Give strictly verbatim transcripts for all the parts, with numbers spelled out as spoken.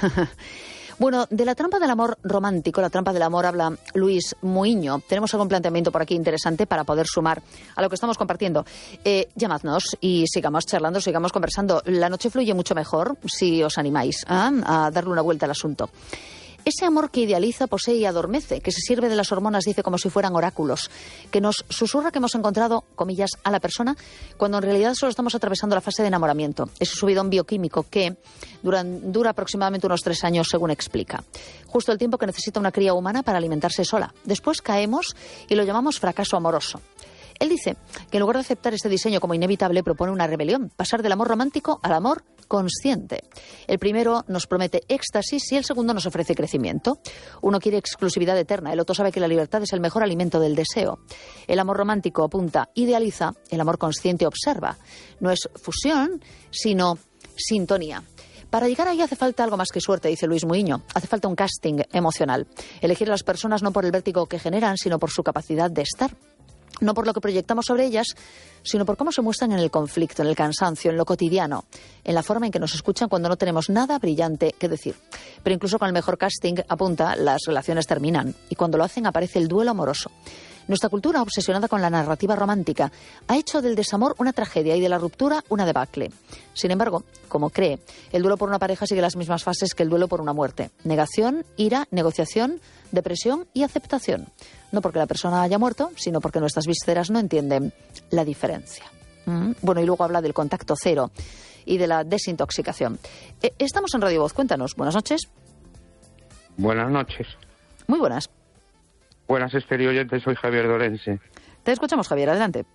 Bueno, de la trampa del amor romántico, la trampa del amor, habla Luis Muiño. Tenemos algún planteamiento por aquí interesante para poder sumar a lo que estamos compartiendo. Eh, llamadnos y sigamos charlando, sigamos conversando. La noche fluye mucho mejor si os animáis ¿eh? a darle una vuelta al asunto. Ese amor que idealiza, posee y adormece, que se sirve de las hormonas, dice, como si fueran oráculos, que nos susurra que hemos encontrado, comillas, a la persona, cuando en realidad solo estamos atravesando la fase de enamoramiento. Ese subidón bioquímico que dura, dura aproximadamente unos tres años, según explica. Justo el tiempo que necesita una cría humana para alimentarse sola. Después caemos y lo llamamos fracaso amoroso. Él dice que en lugar de aceptar este diseño como inevitable, propone una rebelión, pasar del amor romántico al amor consciente. El primero nos promete éxtasis y el segundo nos ofrece crecimiento. Uno quiere exclusividad eterna, el otro sabe que la libertad es el mejor alimento del deseo. El amor romántico apunta, idealiza, el amor consciente observa. No es fusión, sino sintonía. Para llegar ahí hace falta algo más que suerte, dice Luis Muiño. Hace falta un casting emocional. Elegir a las personas no por el vértigo que generan, sino por su capacidad de estar. No por lo que proyectamos sobre ellas, sino por cómo se muestran en el conflicto, en el cansancio, en lo cotidiano, en la forma en que nos escuchan cuando no tenemos nada brillante que decir. Pero incluso con el mejor casting, apunta, las relaciones terminan. Y cuando lo hacen aparece el duelo amoroso. Nuestra cultura, obsesionada con la narrativa romántica, ha hecho del desamor una tragedia y de la ruptura una debacle. Sin embargo, como cree, el duelo por una pareja sigue las mismas fases que el duelo por una muerte. Negación, ira, negociación, depresión y aceptación. No porque la persona haya muerto, sino porque nuestras vísceras no entienden la diferencia. ¿Mm? Bueno, y luego habla del contacto cero y de la desintoxicación. Eh, estamos en Radio Voz, cuéntanos. Buenas noches. Buenas noches. Muy buenas. Buenas, estéreo oyentes, soy Javier Dorense. Te escuchamos, Javier, adelante.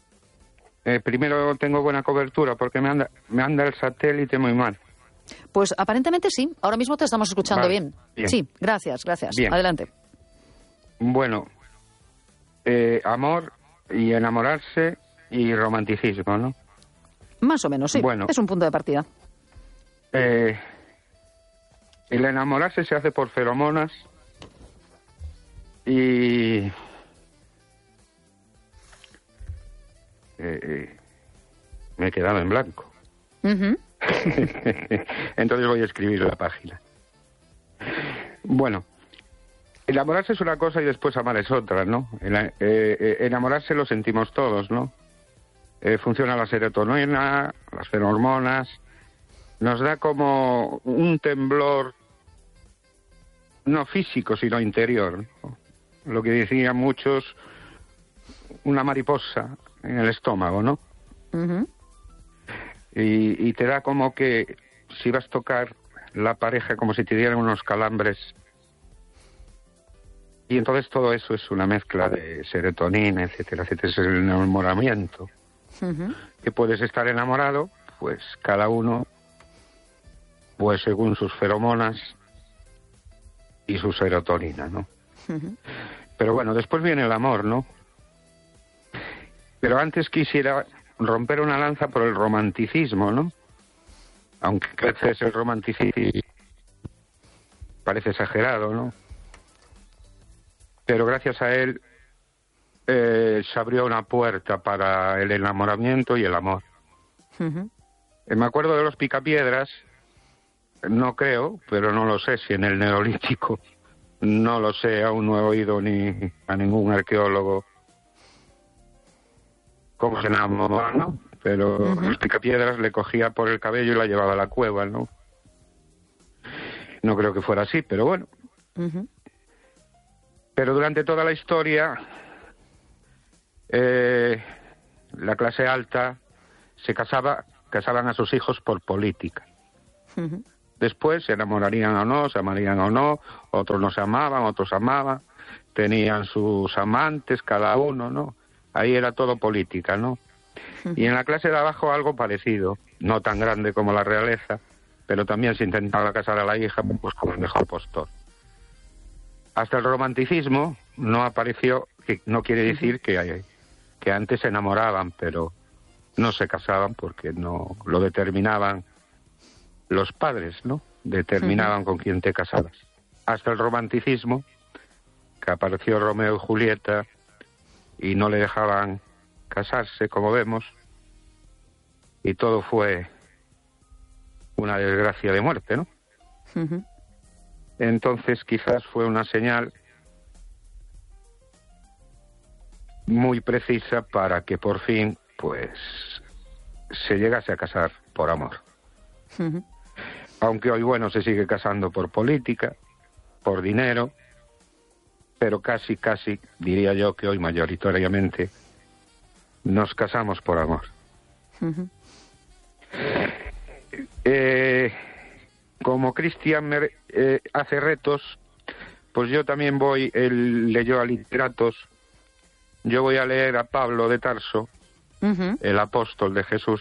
Eh, primero tengo buena cobertura porque me anda, me anda el satélite muy mal. Pues aparentemente sí, ahora mismo te estamos escuchando vale, bien. bien. Sí, gracias, gracias. Bien. Adelante. Bueno, eh, amor y enamorarse y romanticismo, ¿no? Más o menos, sí. Bueno, es un punto de partida. Eh, el enamorarse se hace por feromonas y eh, eh, me he quedado en blanco. Uh-huh. Entonces voy a escribir la página. Bueno, enamorarse es una cosa y después amar es otra, ¿no? En, eh, eh, enamorarse lo sentimos todos, ¿no? Eh, funciona la serotonina, las feromonas, nos da como un temblor no físico, sino interior, ¿no? Lo que decían muchos, una mariposa en el estómago, ¿no? Uh-huh. Y, y te da como que si vas a tocar la pareja como si te dieran unos calambres. Y entonces todo eso es una mezcla de serotonina, etcétera, etcétera. Es el enamoramiento. Uh-huh. Que puedes estar enamorado, pues cada uno, pues según sus feromonas y su serotonina, ¿no? Uh-huh. Pero bueno, después viene el amor, ¿no? Pero antes quisiera romper una lanza por el romanticismo, ¿no? Aunque a veces el romanticismo parece exagerado, ¿no? Pero gracias a él eh, se abrió una puerta para el enamoramiento y el amor. Uh-huh. Eh, me acuerdo de los picapiedras, no creo, pero no lo sé si en el Neolítico, no lo sé, aún no he oído ni a ningún arqueólogo cómo se enamoró, ¿no? Pero uh-huh. los picapiedras le cogía por el cabello y la llevaba a la cueva, ¿no? No creo que fuera así, pero bueno. Uh-huh. Pero durante toda la historia, eh, la clase alta se casaba, casaban a sus hijos por política. Uh-huh. Después se enamorarían o no, se amarían o no, otros no se amaban, otros amaban, tenían sus amantes cada uno, ¿no? Ahí era todo política, ¿no? Uh-huh. Y en la clase de abajo algo parecido, no tan grande como la realeza, pero también se intentaba casar a la hija pues como el mejor postor. Hasta el romanticismo no apareció, que no quiere decir que, que antes se enamoraban, pero no se casaban porque no lo determinaban los padres, ¿no? Determinaban uh-huh. con quién te casabas. Hasta el romanticismo, que apareció Romeo y Julieta y no le dejaban casarse, como vemos, y todo fue una desgracia de muerte, ¿no? Uh-huh. Entonces quizás fue una señal muy precisa para que por fin, pues, se llegase a casar por amor. Uh-huh. Aunque hoy, bueno, se sigue casando por política, por dinero, pero casi, casi, diría yo que hoy mayoritariamente nos casamos por amor. Uh-huh. Eh, como Cristian me, eh, hace retos, pues yo también voy, él leyó a literatos, yo voy a leer a Pablo de Tarso, uh-huh. el apóstol de Jesús,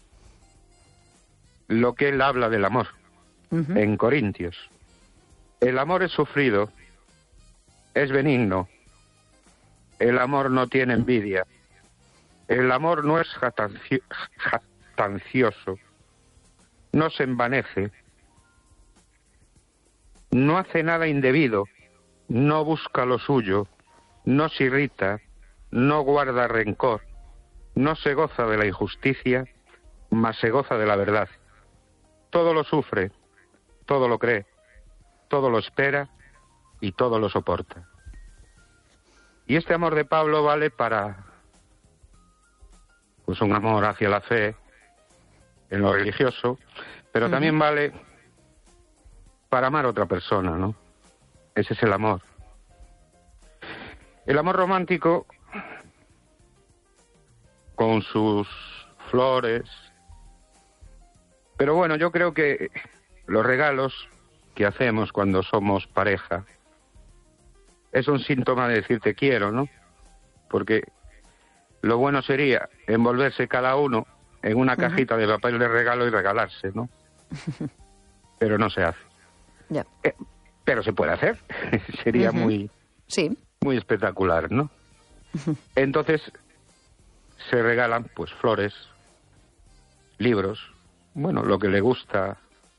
lo que él habla del amor, uh-huh. en Corintios. El amor es sufrido, es benigno, el amor no tiene envidia, el amor no es jactancio, jactancioso, no se envanece, no hace nada indebido, no busca lo suyo, no se irrita, no guarda rencor, no se goza de la injusticia, mas se goza de la verdad. Todo lo sufre, todo lo cree, todo lo espera y todo lo soporta. Y este amor de Pablo vale para, pues, un amor hacia la fe, en lo religioso, pero uh-huh. también vale para amar a otra persona, ¿no? Ese es el amor. El amor romántico, con sus flores, pero bueno, yo creo que los regalos que hacemos cuando somos pareja es un síntoma de decir te quiero, ¿no? Porque lo bueno sería envolverse cada uno en una cajita uh-huh. de papel de regalo y regalarse, ¿no? Pero no se hace. Yeah. Eh, pero se puede hacer. Sería uh-huh. muy, sí. muy espectacular, ¿no? Uh-huh. Entonces se regalan, pues, flores, libros, bueno, lo que le gusta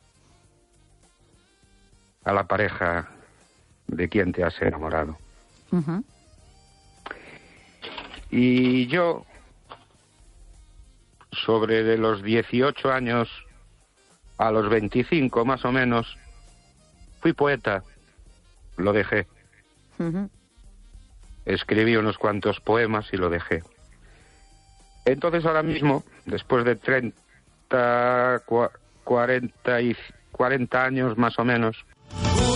a la pareja de quien te has enamorado. Uh-huh. Y yo, sobre de los dieciocho años a los veinticinco más o menos, fui poeta, lo dejé. Uh-huh. Escribí unos cuantos poemas y lo dejé. Entonces ahora mismo, después de treinta, cuarenta, y cuarenta años más o menos,